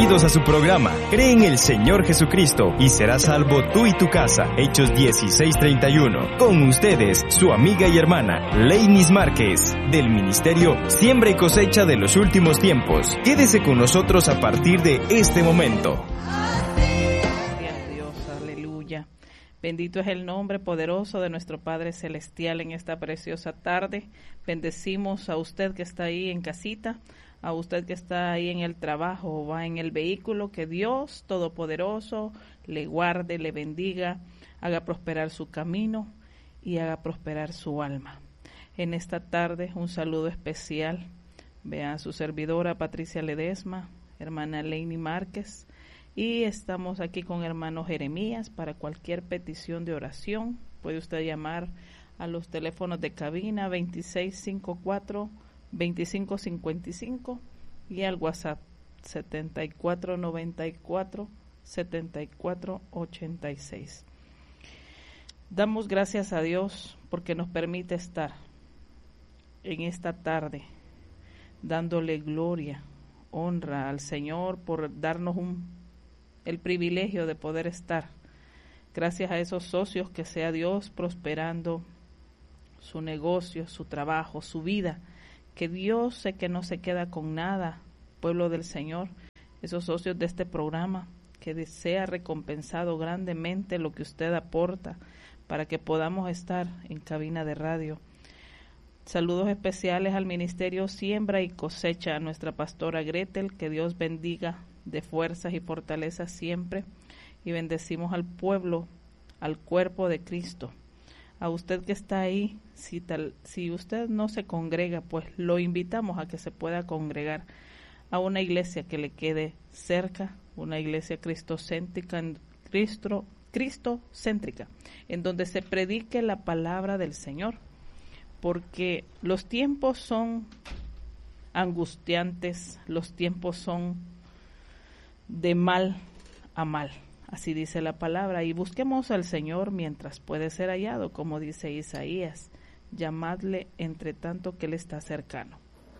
Bienvenidos a su programa, Cree en el Señor Jesucristo y serás salvo tú y tu casa. Hechos 16:31. Con ustedes, su amiga y hermana, Leinis Márquez, del Ministerio Siembra y Cosecha de los Últimos Tiempos. Quédese con nosotros a partir de este momento. Dios, aleluya. Bendito es el nombre poderoso de nuestro Padre Celestial en esta preciosa tarde. Bendecimos a usted que está ahí en casita, a usted que está ahí en el trabajo o va en el vehículo, que Dios Todopoderoso le guarde, le bendiga, haga prosperar su camino y haga prosperar su alma. En esta tarde un saludo especial, vean su servidora Patricia Ledesma, hermana Leinis Márquez, y estamos aquí con hermano Jeremías para cualquier petición de oración. Puede usted llamar a los teléfonos de cabina 2654-2555 y al WhatsApp 7494-7486. Damos gracias a Dios porque nos permite estar en esta tarde dándole gloria, honra al Señor por darnos el privilegio de poder estar. Gracias a esos socios, que sea Dios prosperando su negocio, su trabajo, su vida, que Dios sé que no se queda con nada, pueblo del Señor, esos socios de este programa, que sea recompensado grandemente lo que usted aporta para que podamos estar en cabina de radio. Saludos especiales al Ministerio Siembra y Cosecha, a nuestra pastora Gretel, que Dios bendiga de fuerzas y fortalezas siempre, y bendecimos al pueblo, al cuerpo de Cristo. A usted que está ahí, si usted no se congrega, pues lo invitamos a que se pueda congregar a una iglesia que le quede cerca, una iglesia cristocéntrica, cristocéntrica, en donde se predique la palabra del Señor, porque los tiempos son angustiantes, los tiempos son de mal a mal. Así dice la palabra, y busquemos al Señor mientras puede ser hallado, como dice Isaías, llamadle entre tanto que Él está cercano.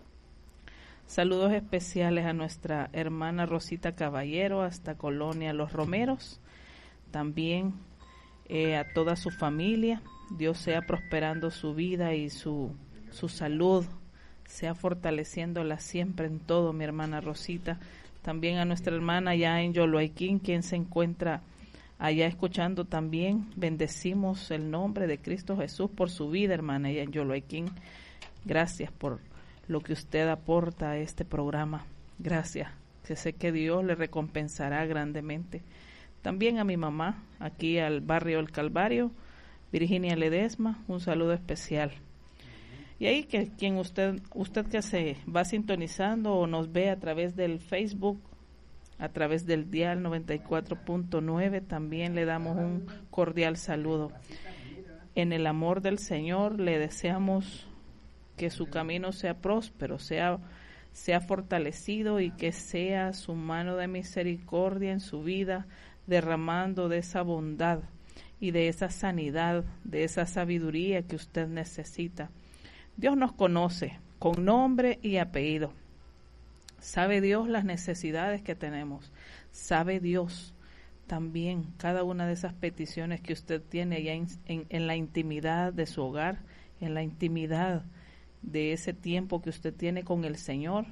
Saludos especiales a nuestra hermana Rosita Caballero, hasta Colonia Los Romeros, también a toda su familia. Dios sea prosperando su vida y su salud, sea fortaleciéndola siempre en todo, mi hermana Rosita. También a nuestra hermana allá en Yoloaiquín, quien se encuentra allá escuchando también. Bendecimos el nombre de Cristo Jesús por su vida, hermana, allá en Yoloaiquín. Gracias por lo que usted aporta a este programa. Gracias, que sé que Dios le recompensará grandemente. También a mi mamá, aquí al barrio El Calvario, Virginia Ledesma, un saludo especial. Y ahí que quien usted que se va sintonizando o nos ve a través del Facebook, a través del dial 94.9, también le damos un cordial saludo. En el amor del Señor le deseamos que su camino sea próspero, sea fortalecido, y que sea su mano de misericordia en su vida, derramando de esa bondad y de esa sanidad, de esa sabiduría que usted necesita. Dios nos conoce con nombre y apellido. Sabe Dios las necesidades que tenemos. Sabe Dios también cada una de esas peticiones que usted tiene allá en la intimidad de su hogar, en la intimidad de ese tiempo que usted tiene con el Señor.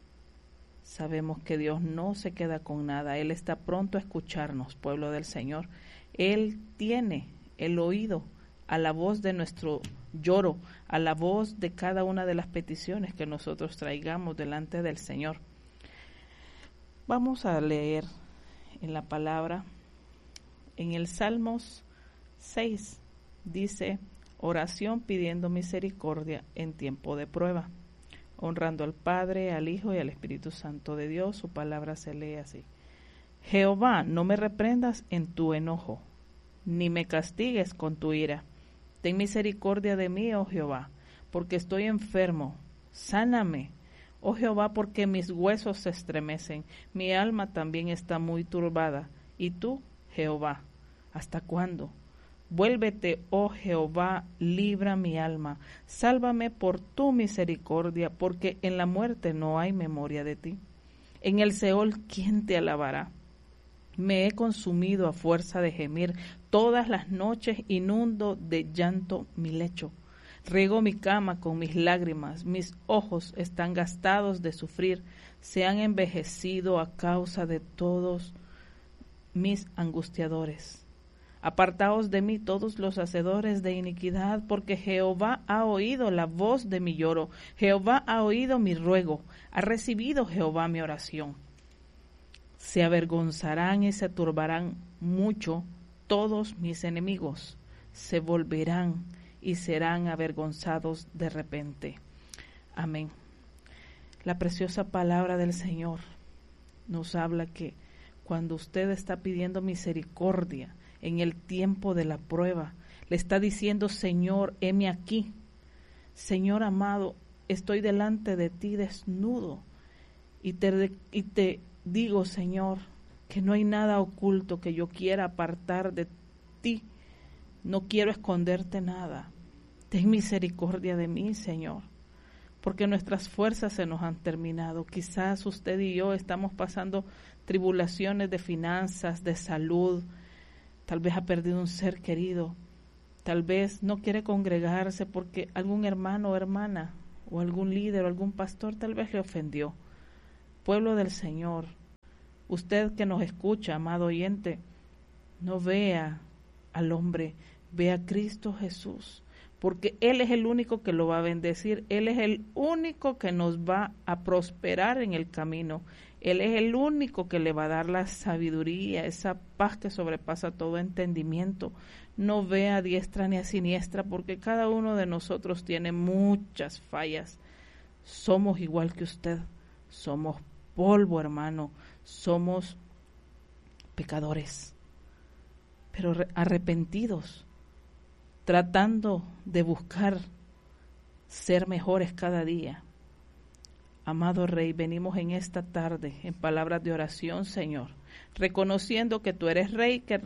Sabemos que Dios no se queda con nada. Él está pronto a escucharnos, pueblo del Señor. Él tiene el oído a la voz de nuestro lloro, a la voz de cada una de las peticiones que nosotros traigamos delante del Señor. Vamos a leer en la palabra, en el Salmos 6, dice: oración pidiendo misericordia en tiempo de prueba, honrando al Padre, al Hijo y al Espíritu Santo de Dios. Su palabra se lee así: Jehová, no me reprendas en tu enojo, ni me castigues con tu ira. Ten misericordia de mí, oh Jehová, porque estoy enfermo. Sáname, oh Jehová, porque mis huesos se estremecen. Mi alma también está muy turbada. Y tú, Jehová, ¿hasta cuándo? Vuélvete, oh Jehová, libra mi alma. Sálvame por tu misericordia, porque en la muerte no hay memoria de ti. En el Seol, ¿quién te alabará? Me he consumido a fuerza de gemir. Todas las noches inundo de llanto mi lecho. Riego mi cama con mis lágrimas. Mis ojos están gastados de sufrir. Se han envejecido a causa de todos mis angustiadores. Apartaos de mí todos los hacedores de iniquidad, porque Jehová ha oído la voz de mi lloro. Jehová ha oído mi ruego. Ha recibido Jehová mi oración. Se avergonzarán y se turbarán mucho todos mis enemigos. Se volverán y serán avergonzados de repente. Amén. La preciosa palabra del Señor nos habla que cuando usted está pidiendo misericordia en el tiempo de la prueba, le está diciendo: Señor, heme aquí. Señor amado, estoy delante de ti desnudo y te digo, Señor, que no hay nada oculto que yo quiera apartar de ti. No quiero esconderte nada. Ten misericordia de mí, Señor, porque nuestras fuerzas se nos han terminado. Quizás usted y yo estamos pasando tribulaciones de finanzas, de salud. Tal vez ha perdido un ser querido. Tal vez no quiere congregarse porque algún hermano o hermana o algún líder o algún pastor tal vez le ofendió. Pueblo del Señor, usted que nos escucha, amado oyente, no vea al hombre, ve a Cristo Jesús, porque Él es el único que lo va a bendecir. Él es el único que nos va a prosperar en el camino. Él es el único que le va a dar la sabiduría, esa paz que sobrepasa todo entendimiento. No ve a diestra ni a siniestra, porque cada uno de nosotros tiene muchas fallas. Somos igual que usted, somos polvo, hermano, somos pecadores, pero arrepentidos, tratando de buscar ser mejores cada día. Amado Rey, venimos en esta tarde en palabras de oración, Señor, reconociendo que tú eres Rey, que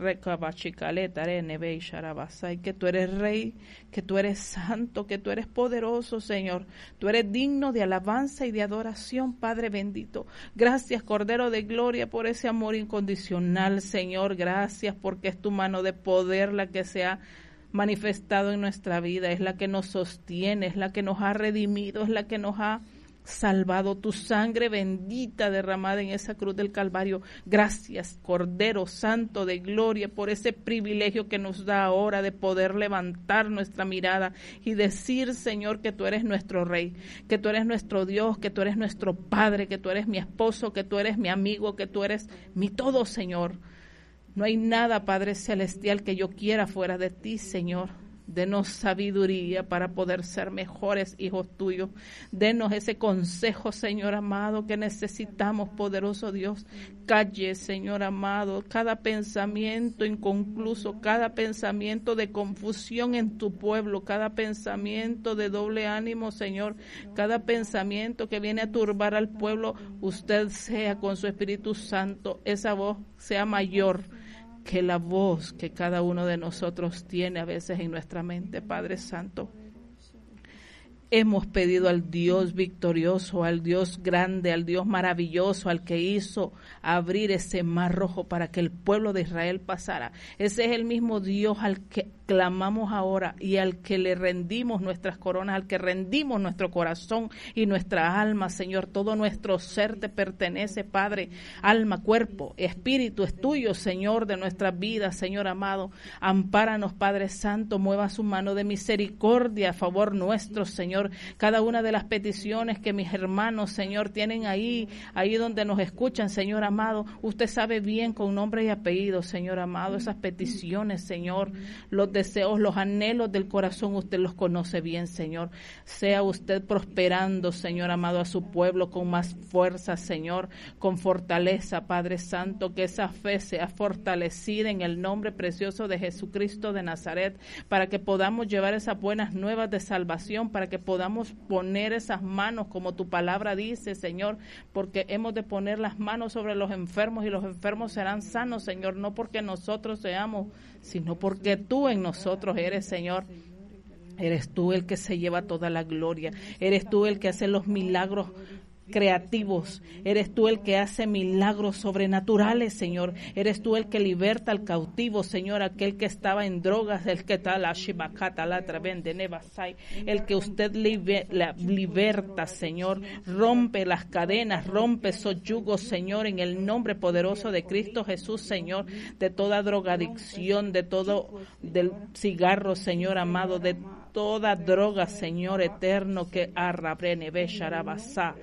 que tú eres Rey, que tú eres santo, que tú eres poderoso, Señor. Tú eres digno de alabanza y de adoración, Padre bendito. Gracias, Cordero de Gloria, por ese amor incondicional, Señor. Gracias porque es tu mano de poder la que se ha manifestado en nuestra vida, es la que nos sostiene, es la que nos ha redimido, es la que nos ha salvado. Tu sangre bendita derramada en esa cruz del Calvario. Gracias, Cordero Santo de Gloria, por ese privilegio que nos da ahora de poder levantar nuestra mirada y decir, Señor, que tú eres nuestro Rey, que tú eres nuestro Dios, que tú eres nuestro Padre, que tú eres mi esposo, que tú eres mi amigo, que tú eres mi todo, Señor. No hay nada, Padre Celestial, que yo quiera fuera de ti, Señor. Denos sabiduría para poder ser mejores hijos tuyos. Denos ese consejo, Señor amado, que necesitamos, poderoso Dios. Calle, Señor amado, cada pensamiento inconcluso, cada pensamiento de confusión en tu pueblo, cada pensamiento de doble ánimo, Señor, cada pensamiento que viene a turbar al pueblo. Usted sea con su Espíritu Santo, esa voz sea mayor que la voz que cada uno de nosotros tiene a veces en nuestra mente, Padre Santo. Hemos pedido al Dios victorioso, al Dios grande, al Dios maravilloso, al que hizo abrir ese mar rojo para que el pueblo de Israel pasara. Ese es el mismo Dios al que clamamos ahora y al que le rendimos nuestras coronas, al que rendimos nuestro corazón y nuestra alma, Señor. Todo nuestro ser te pertenece, Padre. Alma, cuerpo, espíritu es tuyo, Señor, de nuestras vidas, Señor amado. Ampáranos, Padre Santo, mueva su mano de misericordia a favor nuestro, Señor. Cada una de las peticiones que mis hermanos, Señor, tienen ahí donde nos escuchan, Señor amado, usted sabe bien con nombre y apellido, Señor amado, esas peticiones, Señor, los deseos, los anhelos del corazón, usted los conoce bien, Señor. Sea usted prosperando, Señor amado, a su pueblo con más fuerza, Señor, con fortaleza, Padre Santo, que esa fe sea fortalecida en el nombre precioso de Jesucristo de Nazaret, para que podamos llevar esas buenas nuevas de salvación, para que podamos poner esas manos como tu palabra dice, Señor, porque hemos de poner las manos sobre los enfermos y los enfermos serán sanos, Señor, no porque nosotros seamos, sino porque tú en nosotros eres, Señor. Eres tú el que se lleva toda la gloria, eres tú el que hace los milagros creativos. Eres tú el que hace milagros sobrenaturales, Señor. Eres tú el que liberta al cautivo, Señor, aquel que estaba en drogas, el que está la shibakata, la trabende, nevasai, el que usted liberta, Señor. Rompe las cadenas, rompe esos yugos, Señor, en el nombre poderoso de Cristo Jesús, Señor, de toda drogadicción, de todo, del cigarro, Señor amado, de toda droga, Señor eterno, que arrabrene besharabasa.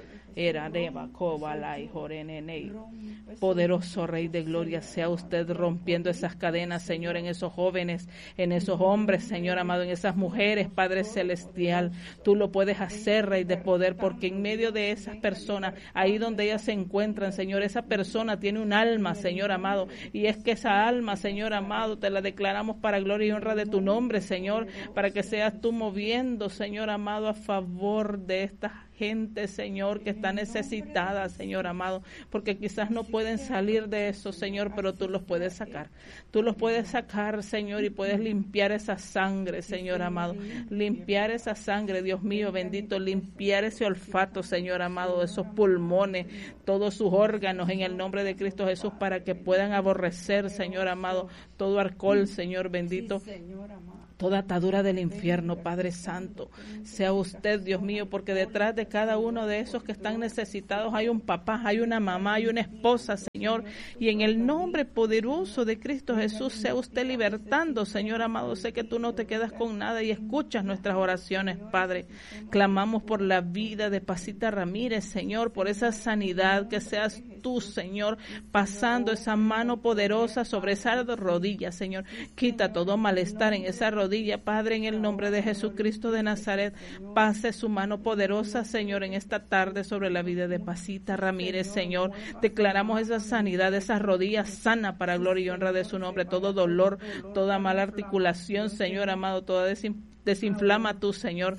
Poderoso Rey de Gloria, sea usted rompiendo esas cadenas, Señor, en esos jóvenes, en esos hombres, Señor amado, en esas mujeres, Padre Celestial. Tú lo puedes hacer, Rey de poder, porque en medio de esas personas, ahí donde ellas se encuentran, Señor, esa persona tiene un alma, Señor amado, y es que esa alma, Señor amado, te la declaramos para gloria y honra de tu nombre, Señor, para que seas tú moviendo, Señor amado, a favor de estas gente, Señor, que está necesitada, Señor amado, porque quizás no pueden salir de eso, Señor, pero tú los puedes sacar. Tú los puedes sacar, Señor, y puedes limpiar esa sangre, Señor amado. Limpiar esa sangre, Dios mío, bendito, limpiar ese olfato, Señor amado, esos pulmones, todos sus órganos en el nombre de Cristo Jesús, para que puedan aborrecer, Señor amado, todo alcohol, Señor bendito. Toda atadura del infierno, Padre Santo, sea usted, Dios mío, porque detrás de cada uno de esos que están necesitados hay un papá, hay una mamá, hay una esposa, Señor, y en el nombre poderoso de Cristo Jesús, sea usted libertando, Señor amado. Sé que tú no te quedas con nada y escuchas nuestras oraciones, Padre. Clamamos por la vida de Pasita Ramírez, Señor, por esa sanidad, que seas tú, Señor, pasando esa mano poderosa sobre esa rodilla, Señor. Quita todo malestar en esa rodilla, Padre, en el nombre de Jesucristo de Nazaret. Pase su mano poderosa, Señor, en esta tarde sobre la vida de Pasita Ramírez, Señor. Declaramos esa sanidad de esas rodillas sana para gloria y honra de su nombre. Todo dolor, toda mala articulación, Señor amado, toda desinflama tú, Señor,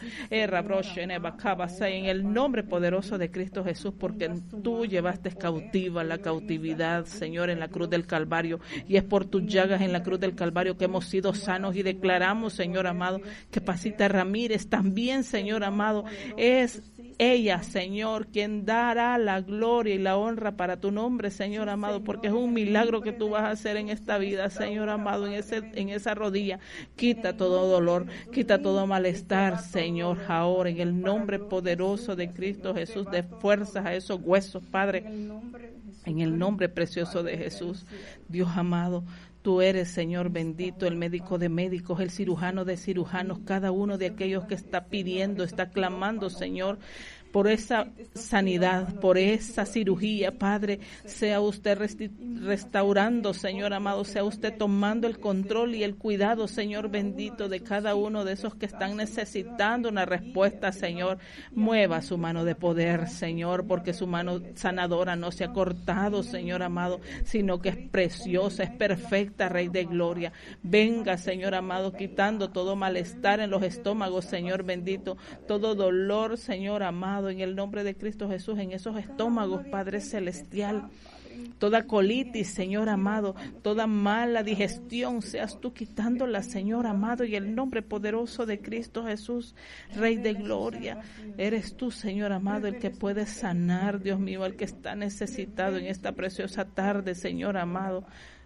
en el nombre poderoso de Cristo Jesús, porque tú llevaste cautiva la cautividad, Señor, en la cruz del Calvario, y es por tus llagas en la cruz del Calvario que hemos sido sanos, y declaramos, Señor amado, que Pasita Ramírez también, Señor amado, es ella, Señor, quien dará la gloria y la honra para tu nombre, Señor amado, porque es un milagro que tú vas a hacer en esta vida, Señor amado, en esa rodilla. Quita todo dolor, quita todo malestar, Señor, ahora en el nombre poderoso de Cristo Jesús, de fuerzas a esos huesos, Padre, en el nombre precioso de Jesús. Dios amado, tú eres, Señor bendito, el médico de médicos, el cirujano de cirujanos, cada uno de aquellos que está pidiendo, está clamando, Señor, por esa sanidad, por esa cirugía, Padre. Sea usted restaurando, Señor amado, sea usted tomando el control y el cuidado, Señor bendito, de cada uno de esos que están necesitando una respuesta, Señor. Mueva su mano de poder, Señor, porque su mano sanadora no se ha cortado, Señor amado, sino que es preciosa, es perfecta, Rey de Gloria. Venga, Señor amado, quitando todo malestar en los estómagos, Señor bendito, todo dolor, Señor amado, en el nombre de Cristo Jesús, en esos estómagos, Padre Celestial. Toda colitis, Señor amado, toda mala digestión, seas tú quitándola, Señor amado, y el nombre poderoso de Cristo Jesús, Rey de Gloria. Eres tú, Señor amado, el que puede sanar, Dios mío, el que está necesitado en esta preciosa tarde, Señor amado.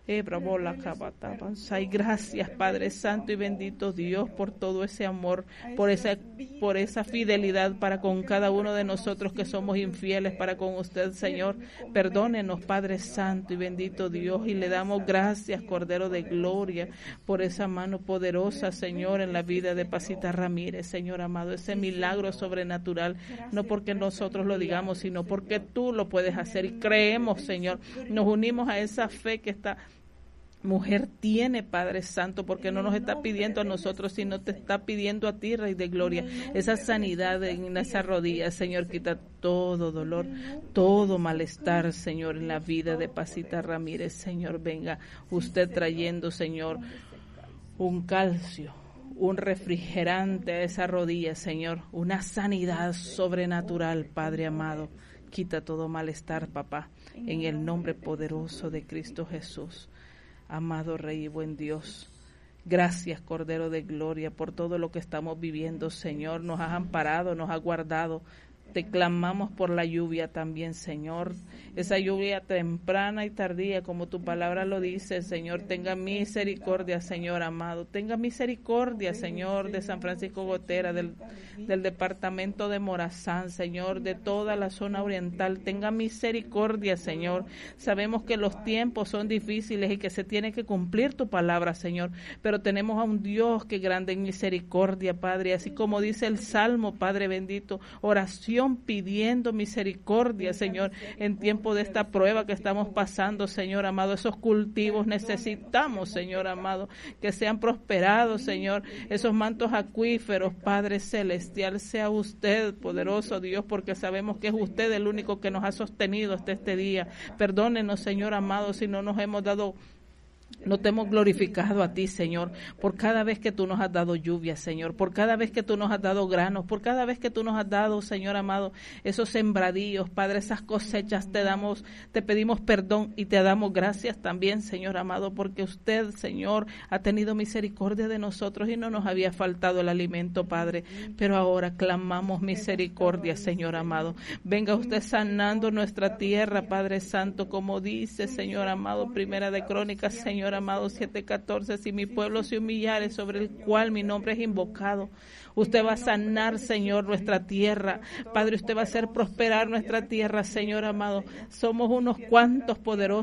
Gracias, Padre Santo y bendito Dios, por todo ese amor, por esa fidelidad para con cada uno de nosotros que somos infieles para con usted, Señor. Perdónenos, Padre Santo y bendito Dios, y le damos gracias, Cordero de Gloria, por esa mano poderosa, Señor, en la vida de Pasita Ramírez, Señor amado, ese milagro sobrenatural, no porque nosotros lo digamos, sino porque tú lo puedes hacer, y creemos, Señor, nos unimos a esa fe que esta mujer tiene, Padre Santo, porque no nos está pidiendo a nosotros, sino te está pidiendo a ti, Rey de Gloria, esa sanidad en esa rodilla, Señor. Quita todo dolor, todo malestar, Señor, en la vida de Pasita Ramírez, Señor. Venga usted trayendo, Señor, un calcio, un refrigerante a esa rodilla, Señor, una sanidad sobrenatural, Padre amado. Quita todo malestar, papá, en el nombre poderoso de Cristo Jesús. Amado Rey y buen Dios, gracias, Cordero de Gloria, por todo lo que estamos viviendo, Señor. Nos has amparado, nos has guardado. Te clamamos por la lluvia también, Señor. Esa lluvia temprana y tardía, como tu palabra lo dice, Señor. Tenga misericordia, Señor amado. Tenga misericordia, Señor, de San Francisco Gotera, del departamento de Morazán, Señor, de toda la zona oriental. Tenga misericordia, Señor. Sabemos que los tiempos son difíciles y que se tiene que cumplir tu palabra, Señor. Pero tenemos a un Dios que grande en misericordia, Padre. Así como dice el Salmo, Padre bendito, oración pidiendo misericordia, Señor, en tiempo de esta prueba que estamos pasando, Señor amado. Esos cultivos necesitamos, Señor amado, que sean prosperados, Señor. Esos mantos acuíferos, Padre celestial, sea usted, poderoso Dios, porque sabemos que es usted el único que nos ha sostenido hasta este día. Perdónenos, Señor amado, si no te hemos glorificado a ti, Señor, por cada vez que tú nos has dado lluvia, Señor, por cada vez que tú nos has dado granos, por cada vez que tú nos has dado, Señor amado, esos sembradíos, Padre, esas cosechas te pedimos perdón y te damos gracias también, Señor amado, porque usted, Señor, ha tenido misericordia de nosotros y no nos había faltado el alimento, Padre, pero ahora clamamos misericordia, Señor amado. Venga usted sanando nuestra tierra, Padre Santo, como dice, Señor amado, Primera de Crónicas, Señor amado, 7:14, si mi pueblo se humillare, sobre el cual mi nombre es invocado, usted va a sanar, Señor, nuestra tierra. Padre, usted va a hacer prosperar nuestra tierra, Señor amado. Somos unos cuantos poderosos